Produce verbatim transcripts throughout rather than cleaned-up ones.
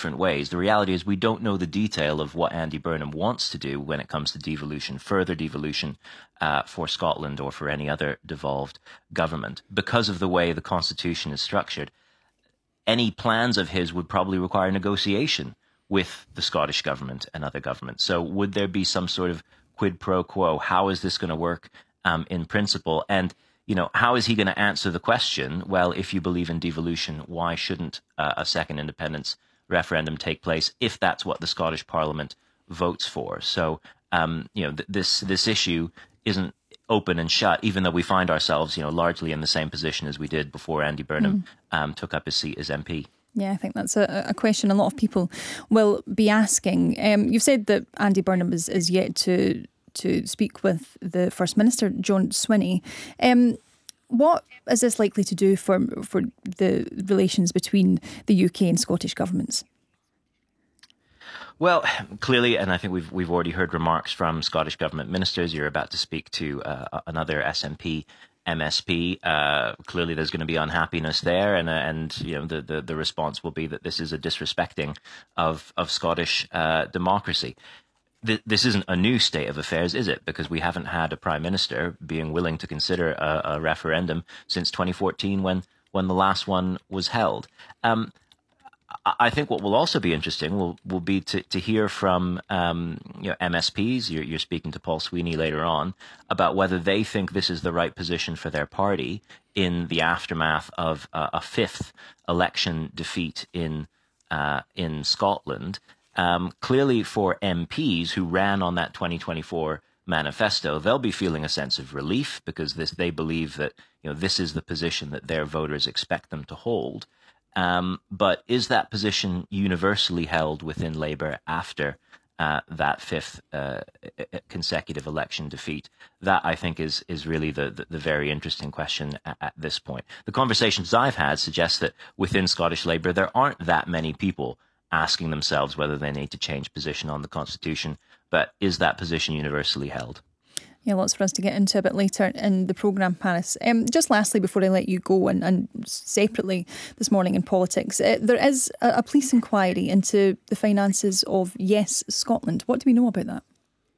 different ways. The reality is we don't know the detail of what Andy Burnham wants to do when it comes to devolution, further devolution uh, for Scotland or for any other devolved government. Because of the way the Constitution is structured, any plans of his would probably require negotiation with the Scottish government and other governments. So would there be some sort of quid pro quo? How is this going to work um, in principle? And you know, how is he going to answer the question, well, if you believe in devolution, why shouldn't uh, a second independence referendum take place if that's what the Scottish Parliament votes for? So, um, you know, th- this this issue isn't open and shut, even though we find ourselves, you know, largely in the same position as we did before Andy Burnham mm. um, took up his seat as M P. Yeah, I think that's a, a question a lot of people will be asking. Um, you've said that Andy Burnham is, is yet to... to speak with the First Minister, John Swinney. Um, what is this likely to do for for the relations between the U K and Scottish governments? Well, clearly, and I think we've we've already heard remarks from Scottish government ministers. You're about to speak to uh, another S N P M S P. Uh, clearly, there's going to be unhappiness there, and uh, and you know the, the the response will be that this is a disrespecting of of Scottish uh, democracy. This isn't a new state of affairs, is it? Because we haven't had a prime minister being willing to consider a, a referendum since twenty fourteen, when when the last one was held. Um, I think what will also be interesting will will be to to hear from um, you know M S Ps. You're, you're speaking to Paul Sweeney later on about whether they think this is the right position for their party in the aftermath of uh, a fifth election defeat in uh, in Scotland. Um, clearly, for M Ps who ran on that twenty twenty-four manifesto, they'll be feeling a sense of relief because this, they believe that you know this is the position that their voters expect them to hold. Um, but is that position universally held within Labour after uh, that fifth uh, consecutive election defeat? That, I think, is is really the, the, the very interesting question at, at this point. The conversations I've had suggest that within Scottish Labour, there aren't that many people asking themselves whether they need to change position on the Constitution, but is that position universally held? Yeah, lots for us to get into a bit later in the programme, Paris. Um, just lastly, before I let you go, and, and separately this morning in politics, uh, there is a, a police inquiry into the finances of Yes Scotland. What do we know about that?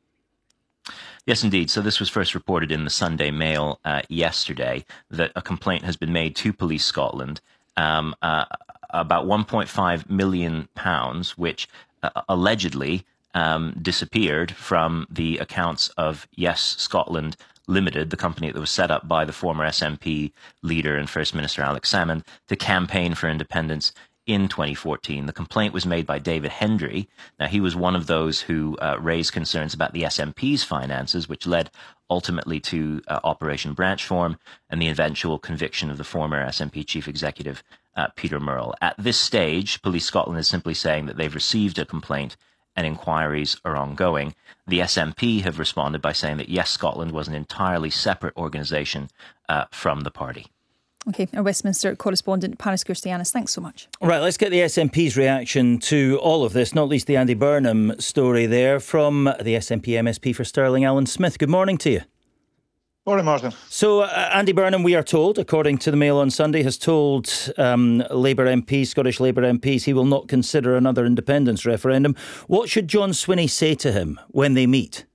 Yes, indeed. So this was first reported in the Sunday Mail uh, yesterday that a complaint has been made to Police Scotland um, uh, about one point five million pounds, which uh, allegedly um, disappeared from the accounts of Yes Scotland Limited, the company that was set up by the former S N P leader and First Minister Alex Salmond to campaign for independence in twenty fourteen. The complaint was made by David Hendry. Now, he was one of those who uh, raised concerns about the S N P's finances, which led ultimately to uh, Operation Branchform and the eventual conviction of the former S N P chief executive, uh, Peter Murrell. At this stage, Police Scotland is simply saying that they've received a complaint and inquiries are ongoing. The S N P have responded by saying that Yes Scotland was an entirely separate organisation uh, from the party. OK, our Westminster correspondent, Paris Christianis, thanks so much. Right, let's get the S N P's reaction to all of this, not least the Andy Burnham story there from the S N P M S P for Stirling, Alan Smith. Good morning to you. Morning, Martin. So uh, Andy Burnham, we are told, according to the Mail on Sunday, has told um, Labour M Ps, Scottish Labour M Ps, he will not consider another independence referendum. What should John Swinney say to him when they meet?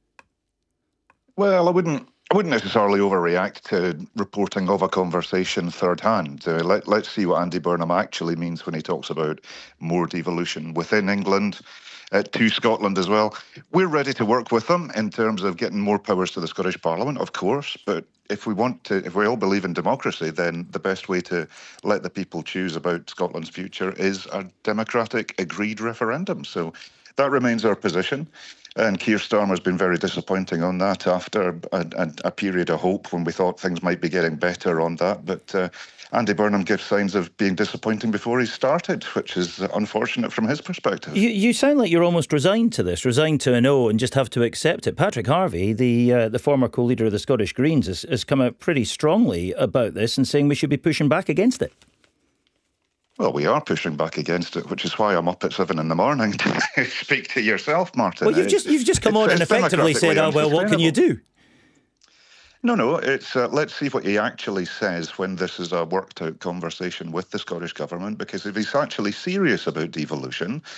Well, I wouldn't I wouldn't necessarily overreact to reporting of a conversation third hand. Uh, let, let's see what Andy Burnham actually means when he talks about more devolution within England, uh, to Scotland as well. We're ready to work with them in terms of getting more powers to the Scottish Parliament, of course, but if we want to, if we all believe in democracy, then the best way to let the people choose about Scotland's future is a democratic agreed referendum. So that remains our position. And Keir Starmer's been very disappointing on that after a, a, a period of hope when we thought things might be getting better on that. But uh, Andy Burnham gives signs of being disappointing before he started, which is unfortunate from his perspective. You, you sound like you're almost resigned to this, resigned to a no and just have to accept it. Patrick Harvie, the uh, the former co-leader of the Scottish Greens, has, has come out pretty strongly about this and saying we should be pushing back against it. Well, we are pushing back against it, which is why I'm up at seven in the morning to speak to yourself, Martin. Well, you've just you've just come on and effectively said, "Oh well, what can you do?" No, no, it's uh, let's see what he actually says when this is a worked out conversation with the Scottish Government, because if he's actually serious about devolution,